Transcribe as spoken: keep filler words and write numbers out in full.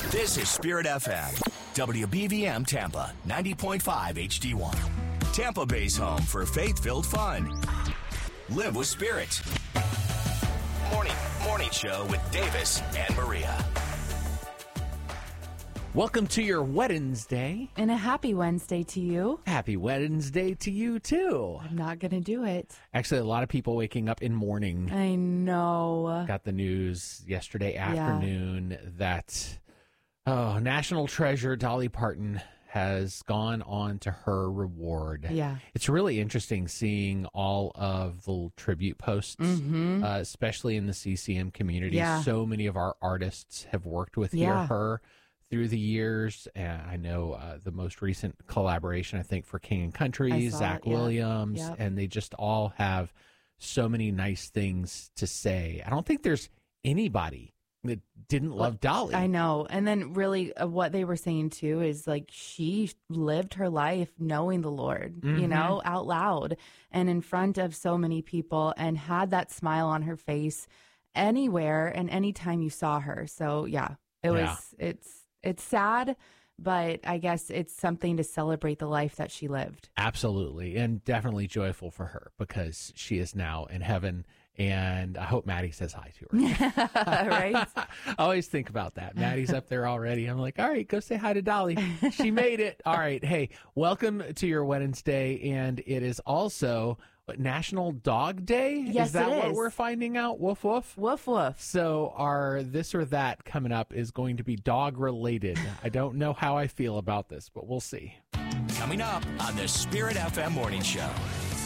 This is Spirit F M, W B V M Tampa, ninety point five H D one. Tampa Bay's home for faith-filled fun. Live with Spirit. Morning, morning show with Davis and Maria. Welcome to your Wednesday. And a happy Wednesday to you. Happy Wednesday to you, too. I'm not going to do it. Actually, a lot of people waking up in mourning. I know. Got the news yesterday afternoon yeah. that oh, national treasure Dolly Parton has gone on to her reward. Yeah. It's really interesting seeing all of the tribute posts, mm-hmm. uh, especially in the C C M community. Yeah. So many of our artists have worked with yeah. her through the years. And I know uh, the most recent collaboration, I think, for King and Country, Zach it, yeah. Williams, yep. and they just all have so many nice things to say. I don't think there's anybody that didn't love Dolly. I know. And then really uh, what they were saying too is like she lived her life knowing the Lord, mm-hmm. you know, out loud and in front of so many people and had that smile on her face anywhere and anytime you saw her. So yeah, it was, yeah. it's, it's sad, but I guess it's something to celebrate the life that she lived. Absolutely. And definitely joyful for her because she is now in heaven. And I hope Maddie says hi to her. Right? I always think about that. Maddie's up there already. I'm like, all right, go say hi to Dolly. She made it. All right. Hey, welcome to your Wednesday. And it is also National Dog Day. Yes, is that it what is. we're finding out? Woof, woof. Woof, woof. So our this or that coming up is going to be dog related. I don't know how I feel about this, but we'll see. Coming up on the Spirit F M Morning Show.